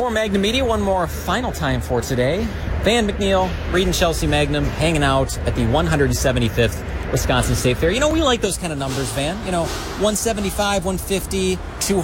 For Magnum Media, one more final time for today. Van McNeil, Reed and Chelsea Magnum, hanging out at the 175th Wisconsin State Fair. You know, we like those kind of numbers, Van. 175, 150,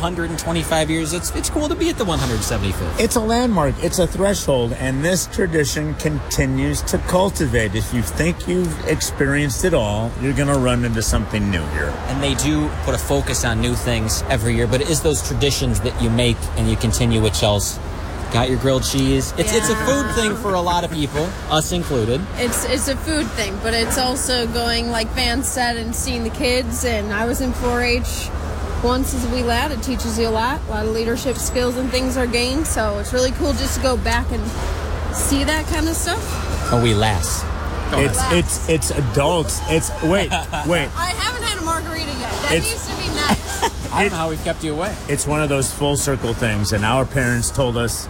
225 years. It's cool to be at the 175th. It's a landmark. It's a threshold, and this tradition continues to cultivate. If you think you've experienced it all, you're going to run into something new here. And they do put a focus on new things every year, but it is those traditions that you make and you continue with, Chelsea. Got your grilled cheese. It's a food thing for a lot of people, us included. It's a food thing, but it's also going, like Van said, and seeing the kids. And I was in 4-H once as a wee lad. It teaches you a lot of leadership skills and things are gained. So it's really cool just to go back and see that kind of stuff. A wee lass. It's adults. Wait. I haven't had a margarita yet. That needs to be nice. I don't know how we've kept you away. It's one of those full circle things, and our parents told us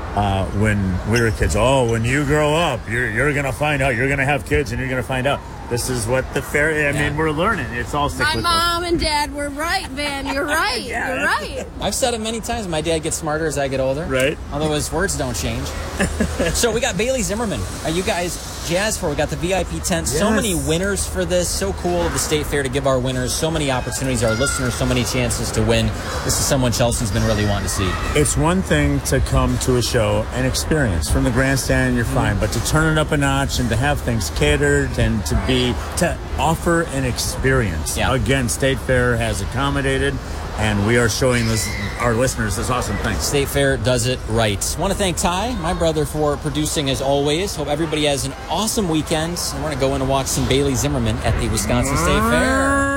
when we were kids, when you grow up, you're going to find out. You're going to have kids, and you're going to find out. This is what the fair... I mean, we're learning. It's all My mom and dad were right, Van. You're right. You're right. I've said it many times. My dad gets smarter as I get older. Right. Although his words don't change. So we got Bailey Zimmerman. Are you guys jazzed for? We got the VIP tent. Yes. So many winners for this. So cool of the State Fair to give our winners so many opportunities, our listeners so many chances to win. This is someone Chelsea's been really wanting to see. It's one thing to come to a show and experience. From the grandstand, you're fine. But to turn it up a notch and to have things catered and to offer an experience. Yeah. Again, State Fair has accommodated, and we are showing our listeners this awesome thing. State Fair does it right. Want to thank Ty, my brother, for producing as always. Hope everybody has an awesome weekend. And we're going to go in and watch some Bailey Zimmerman at the Wisconsin State Fair.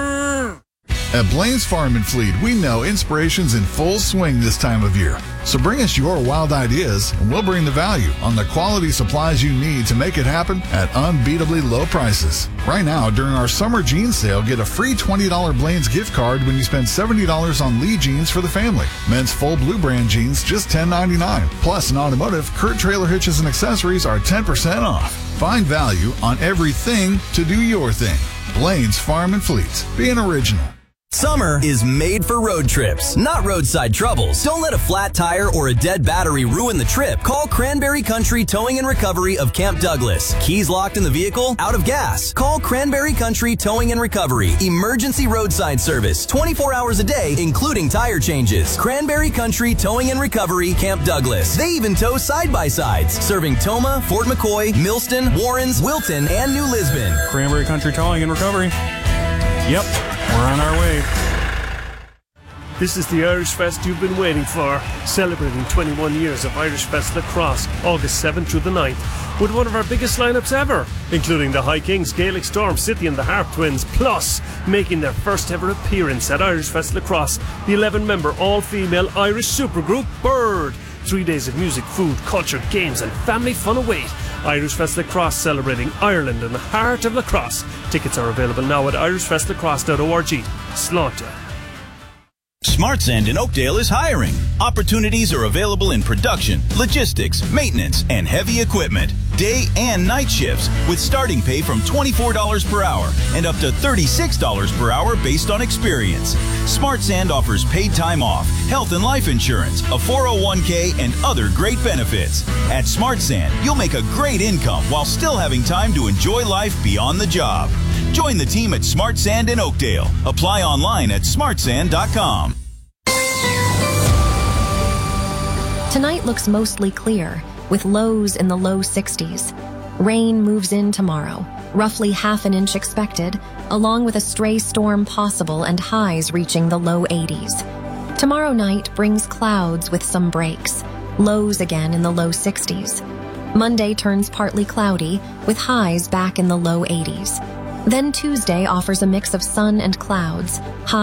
At Blaine's Farm and Fleet, we know inspiration's in full swing this time of year. So bring us your wild ideas, and we'll bring the value on the quality supplies you need to make it happen at unbeatably low prices. Right now, during our summer jeans sale, get a free $20 Blaine's gift card when you spend $70 on Lee jeans for the family. Men's full blue brand jeans, just $10.99. Plus, in automotive, Kurt trailer hitches and accessories are 10% off. Find value on everything to do your thing. Blaine's Farm and Fleet. Being original. Summer is made for road trips, not roadside troubles. Don't let a flat tire or a dead battery ruin the trip. Call Cranberry Country Towing and Recovery of Camp Douglas. Keys locked in the vehicle? Out of gas? Call Cranberry Country Towing and Recovery. Emergency roadside service, 24 hours a day, including tire changes. Cranberry Country Towing and Recovery, Camp Douglas. They even tow side-by-sides, serving Toma, Fort McCoy, Millston, Warrens, Wilton, and New Lisbon. Cranberry Country Towing and Recovery. Yep, we're on our way. This is the Irish Fest you've been waiting for, celebrating 21 years of Irish Fest Lacrosse, August 7th through the 9th, with one of our biggest lineups ever, including the High Kings, Gaelic Storm, City and the Harp Twins, plus making their first ever appearance at Irish Fest Lacrosse, the 11-member all-female Irish supergroup Bird. 3 days of music, food, culture, games and family fun await. Irish Fest Lacrosse, celebrating Ireland in the heart of lacrosse. Tickets are available now at irishfestlacrosse.org. Slaughter. Smart Sand in Oakdale is hiring. Opportunities are available in production, logistics, maintenance, and heavy equipment. Day and night shifts with starting pay from $24 per hour and up to $36 per hour based on experience. Smart Sand offers paid time off, health and life insurance, a 401k, and other great benefits. At Smart Sand, you'll make a great income while still having time to enjoy life beyond the job. Join the team at Smart Sand in Oakdale. Apply online at smartsand.com. Tonight looks mostly clear, with lows in the low 60s. Rain moves in tomorrow, roughly half an inch expected, along with a stray storm possible and highs reaching the low 80s. Tomorrow night brings clouds with some breaks, lows again in the low 60s. Monday turns partly cloudy, with highs back in the low 80s. Then Tuesday offers a mix of sun and clouds, highs